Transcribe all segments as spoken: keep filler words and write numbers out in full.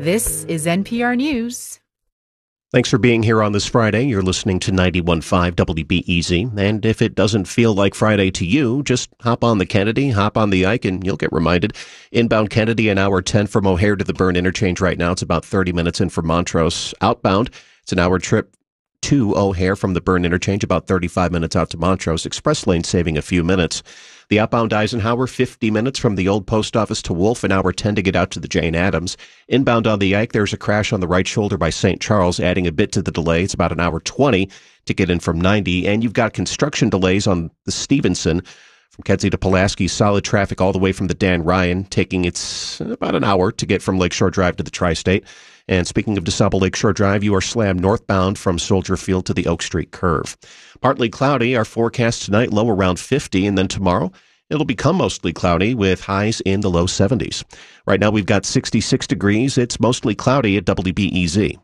This is N P R News. Thanks for being here on this Friday. You're listening to ninety-one point five W B E Z. And if it doesn't feel like Friday to you, just hop on the Kennedy, hop on the Ike, and you'll get reminded. Inbound Kennedy, an hour ten from O'Hare to the Byrne interchange right now. It's about thirty minutes in from Montrose. Outbound, it's an hour trip to O'Hare from the Byrne interchange, about thirty-five minutes out to Montrose. Express lane saving a few minutes. The outbound Eisenhower, fifty minutes from the old post office to Wolf, an hour ten to get out to the Jane Addams. Inbound on the Ike, there's a crash on the right shoulder by Saint Charles, adding a bit to the delay. It's about an hour twenty to get in from ninety. And you've got construction delays on the Stevenson from Kedzie to Pulaski. Solid traffic all the way from the Dan Ryan, taking it's about an hour to get from Lakeshore Drive to the Tri-State. And speaking of DeSable Lakeshore Drive, you are slammed northbound from Soldier Field to the Oak Street curve. Partly cloudy, our forecast tonight, low around fifty, and then tomorrow it'll become mostly cloudy with highs in the low seventies. Right now we've got sixty-six degrees. It's mostly cloudy at W B E Z.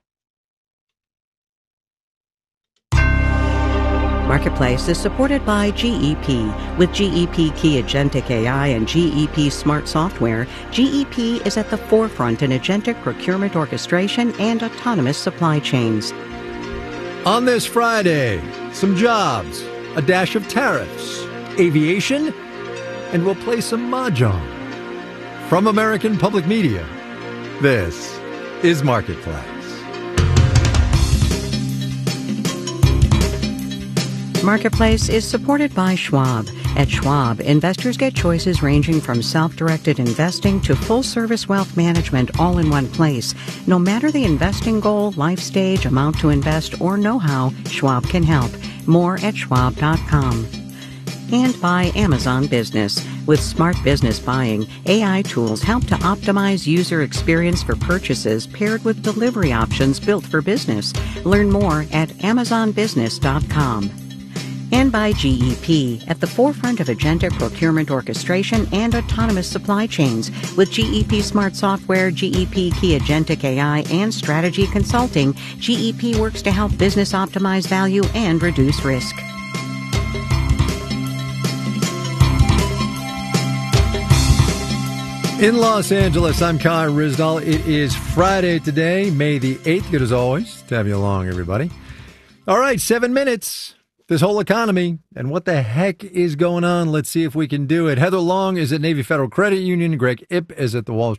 Marketplace is supported by G E P. With G E P Key Agentic A I and G E P Smart Software, G E P is at the forefront in agentic procurement orchestration and autonomous supply chains. On this Friday, some jobs, a dash of tariffs, aviation, and we'll play some mahjong. From American Public Media, this is Marketplace. Marketplace is supported by Schwab. At Schwab, investors get choices ranging from self-directed investing to full-service wealth management all in one place. No matter the investing goal, life stage, amount to invest, or know-how, Schwab can help. More at schwab dot com. And by Amazon Business. With smart business buying, A I tools help to optimize user experience for purchases paired with delivery options built for business. Learn more at amazon business dot com. And by G E P, at the forefront of agentic procurement orchestration and autonomous supply chains. With G E P Smart Software, G E P Key Agentic A I, and Strategy Consulting, G E P works to help business optimize value and reduce risk. In Los Angeles, I'm Kai Ryssdal. It is Friday today, May the eighth. Good as always to have you along, everybody. All right, seven minutes. This whole economy and what the heck is going on. Let's see if we can do it. Heather Long is at Navy Federal Credit Union. Greg Ip is at the Wall